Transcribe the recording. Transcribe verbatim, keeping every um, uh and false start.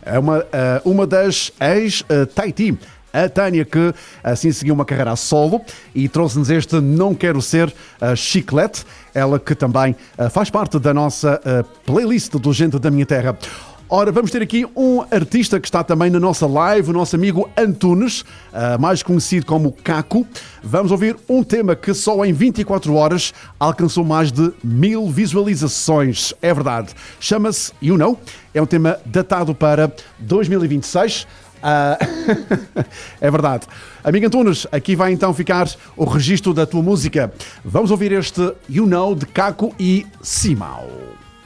é uma, uma das ex-Tahiti. A Tânia, que assim seguiu uma carreira a solo e trouxe-nos este Não Quero Ser uh, Chiclete, ela que também uh, faz parte da nossa uh, playlist do Gente da Minha Terra. Ora, vamos ter aqui um artista que está também na nossa live, o nosso amigo Antunes, uh, mais conhecido como Caco. Vamos ouvir um tema que só em vinte e quatro horas alcançou mais de mil visualizações. É verdade. Chama-se You Know. É um tema datado para dois mil e vinte e seis. Uh... é verdade. Amigo Antunes, aqui vai então ficar o registro da tua música. Vamos ouvir este You Know de Caco e Simao.